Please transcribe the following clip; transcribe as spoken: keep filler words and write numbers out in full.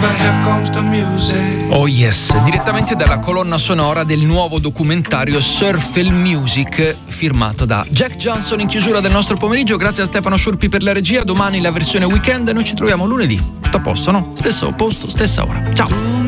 but here comes the music. Oh yes, direttamente dalla colonna sonora del nuovo documentario Surfield Music, firmato da Jack Johnson, in chiusura del nostro pomeriggio. Grazie a Stefano Sciurpi per la regia. Domani la versione weekend, noi ci troviamo lunedì. Tutto a posto, no? Stesso posto, stessa ora. Ciao.